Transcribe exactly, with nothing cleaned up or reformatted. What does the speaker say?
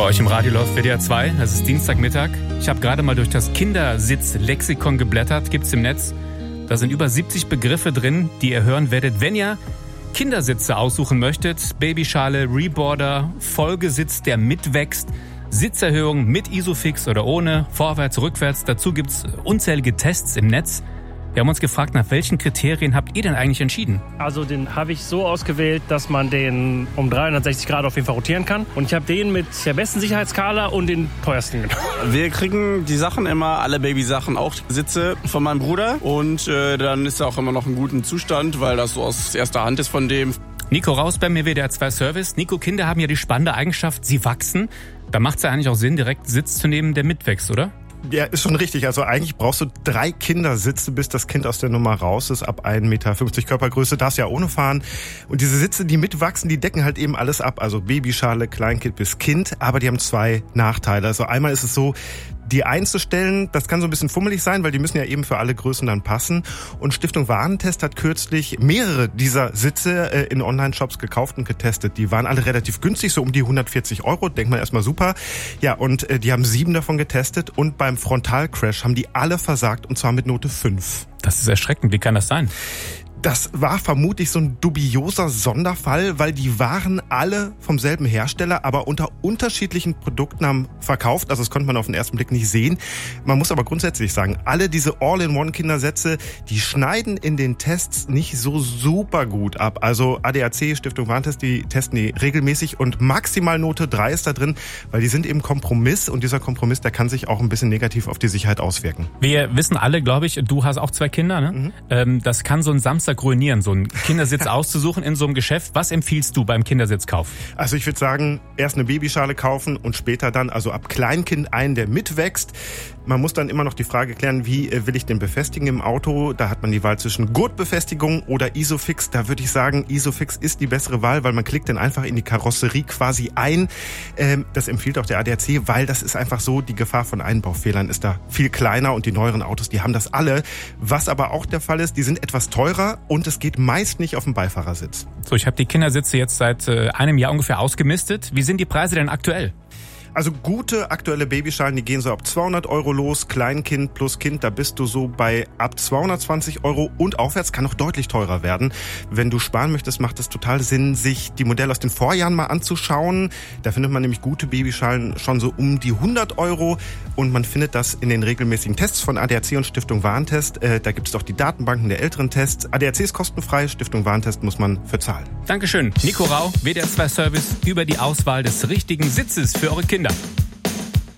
euch im Radio läuft W D R zwei, das ist Dienstagmittag. Ich habe gerade mal durch das Kindersitz-Lexikon geblättert, gibt's im Netz. Da sind über siebzig Begriffe drin, die ihr hören werdet, wenn ihr Kindersitze aussuchen möchtet. Babyschale, Reboarder, Folgesitz, der mitwächst, Sitzerhöhung mit Isofix oder ohne, vorwärts, rückwärts. Dazu gibt's unzählige Tests im Netz. Wir haben uns gefragt, nach welchen Kriterien habt ihr denn eigentlich entschieden? Also den habe ich so ausgewählt, dass man den um dreihundertsechzig Grad auf jeden Fall rotieren kann. Und ich habe den mit der besten Sicherheitsskala und den teuersten genommen. Wir kriegen die Sachen immer, alle Babysachen, auch Sitze von meinem Bruder. Und äh, dann ist er auch immer noch in gutem Zustand, weil das so aus erster Hand ist von dem. Nico Raus beim W D R zwei Service. Nico, Kinder haben ja die spannende Eigenschaft, sie wachsen. Da macht es ja eigentlich auch Sinn, direkt Sitz zu nehmen, der mitwächst, oder? Ja, ist schon richtig. Also eigentlich brauchst du drei Kindersitze, bis das Kind aus der Nummer raus ist. Ab ein Meter fünfzig Körpergröße darfst ja ohne fahren. Und diese Sitze, die mitwachsen, die decken halt eben alles ab. Also Babyschale, Kleinkind bis Kind. Aber die haben zwei Nachteile. Also einmal ist es so, die einzustellen, das kann so ein bisschen fummelig sein, weil die müssen ja eben für alle Größen dann passen. Und Stiftung Warentest hat kürzlich mehrere dieser Sitze äh, in Online-Shops gekauft und getestet. Die waren alle relativ günstig, so um die hundertvierzig Euro. Denkt man erstmal super. Ja, und äh, die haben sieben davon getestet. Und beim Frontalcrash haben die alle versagt, und zwar mit Note fünf. Das ist erschreckend. Wie kann das sein? Das war vermutlich so ein dubioser Sonderfall, weil die waren alle vom selben Hersteller, aber unter unterschiedlichen Produktnamen verkauft. Also das konnte man auf den ersten Blick nicht sehen. Man muss aber grundsätzlich sagen, alle diese All-in-One-Kindersätze, die schneiden in den Tests nicht so super gut ab. Also A D A C, Stiftung Warentest, die testen die regelmäßig und maximal Note drei ist da drin, weil die sind eben Kompromiss und dieser Kompromiss, der kann sich auch ein bisschen negativ auf die Sicherheit auswirken. Wir wissen alle, glaube ich, du hast auch zwei Kinder, ne? Mhm. Ähm, das kann so ein Samstag ruinieren, so einen Kindersitz auszusuchen in so einem Geschäft. Was empfiehlst du beim Kindersitzkauf? Also ich würde sagen, erst eine Babyschale kaufen und später dann, also ab Kleinkind einen, der mitwächst. Man muss dann immer noch die Frage klären, wie will ich den befestigen im Auto? Da hat man die Wahl zwischen Gurtbefestigung oder Isofix. Da würde ich sagen, Isofix ist die bessere Wahl, weil man klickt dann einfach in die Karosserie quasi ein. Das empfiehlt auch der A D A C, weil das ist einfach so, die Gefahr von Einbaufehlern ist da viel kleiner und die neueren Autos, die haben das alle. Was aber auch der Fall ist, die sind etwas teurer und es geht meist nicht auf dem Beifahrersitz. So, ich habe die Kindersitze jetzt seit äh, einem Jahr ungefähr ausgemistet. Wie sind die Preise denn aktuell? Also gute aktuelle Babyschalen, die gehen so ab zweihundert Euro los. Kleinkind plus Kind, da bist du so bei ab zweihundertzwanzig Euro und aufwärts, kann noch deutlich teurer werden. Wenn du sparen möchtest, macht es total Sinn, sich die Modelle aus den Vorjahren mal anzuschauen. Da findet man nämlich gute Babyschalen schon so um die hundert Euro und man findet das in den regelmäßigen Tests von A D A C und Stiftung Warentest. Äh, da gibt es auch die Datenbanken der älteren Tests. A D A C ist kostenfrei, Stiftung Warentest muss man für zahlen. Dankeschön. Nico Rau, W D R zwei Service, über die Auswahl des richtigen Sitzes für eure Kinder.